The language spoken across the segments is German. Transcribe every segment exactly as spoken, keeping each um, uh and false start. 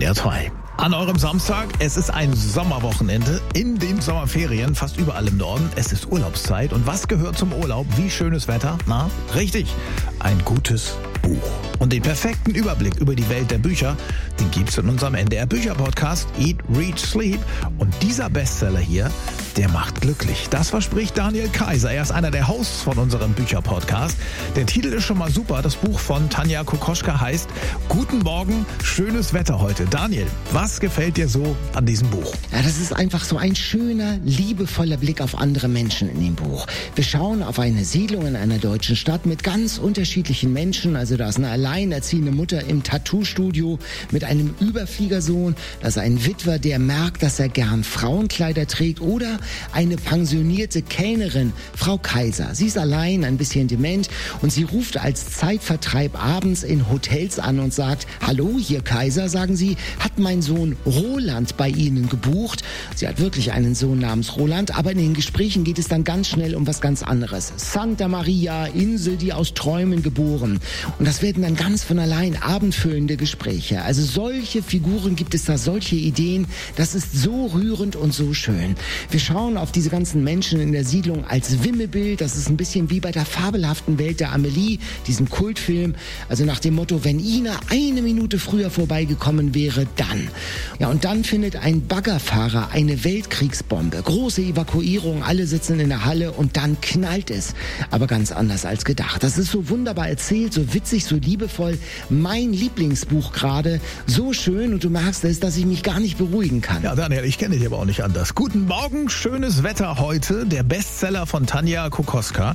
N D R zwei. An eurem Samstag, es ist ein Sommerwochenende in den Sommerferien, fast überall im Norden. Es ist Urlaubszeit. Und was gehört zum Urlaub? Wie schönes Wetter? Na, richtig, ein gutes Buch. Und den perfekten Überblick über die Welt der Bücher, den gibt's in unserem N D R Bücher-Podcast Eat, Read, Sleep. Und dieser Bestseller hier, der macht glücklich. Das verspricht Daniel Kaiser. Er ist einer der Hosts von unserem Bücher-Podcast. Der Titel ist schon mal super. Das Buch von Tanja Kokoschka heißt Guten Morgen, schönes Wetter heute. Daniel, was gefällt dir so an diesem Buch? Ja, das ist einfach so ein schöner, liebevoller Blick auf andere Menschen in dem Buch. Wir schauen auf eine Siedlung in einer deutschen Stadt mit ganz unterschiedlichen Menschen. Also da ist eine alleinerziehende Mutter im Tattoo-Studio mit einem Überfliegersohn. Da ist ein Witwer, der merkt, dass er gern Frauenkleider trägt. Oder eine pensionierte Kellnerin, Frau Kaiser. Sie ist allein, ein bisschen dement und sie ruft als Zeitvertreib abends in Hotels an und sagt, hallo, hier Kaiser, sagen sie, hat mein Sohn Roland bei Ihnen gebucht. Sie hat wirklich einen Sohn namens Roland, aber in den Gesprächen geht es dann ganz schnell um was ganz anderes. Santa Maria, Insel, die aus Träumen geboren. Und das werden dann ganz von allein abendfüllende Gespräche. Also solche Figuren gibt es da, solche Ideen. Das ist so rührend und so schön. Wir schauen auf diese ganzen Menschen in der Siedlung als Wimmelbild. Das ist ein bisschen wie bei der fabelhaften Welt der Amelie, diesem Kultfilm. Also nach dem Motto, wenn Ina eine Minute früher vorbeigekommen wäre, dann. Ja, und dann findet ein Baggerfahrer eine Weltkriegsbombe. Große Evakuierung, alle sitzen in der Halle und dann knallt es. Aber ganz anders als gedacht. Das ist so wunderbar erzählt, so witzig, so liebevoll. Mein Lieblingsbuch gerade. So schön und du merkst es, dass ich mich gar nicht beruhigen kann. Ja, Daniel, ich kenne dich aber auch nicht anders. Guten Morgen, schönes Wetter heute. Der Bestseller von Tanja Kokoschka.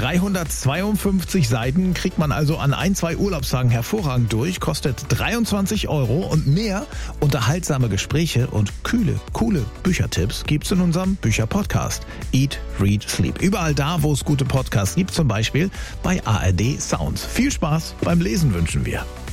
dreihundertzweiundfünfzig Seiten kriegt man also an ein, zwei Urlaubstagen hervorragend durch. Kostet dreiundzwanzig Euro und mehr unterhaltsame Gespräche und kühle, coole Büchertipps gibt's in unserem Bücher-Podcast. Eat, Read, Sleep. Überall da, wo es gute Podcasts gibt, zum Beispiel bei A R D Sounds. Viel Spaß beim Lesen wünschen wir.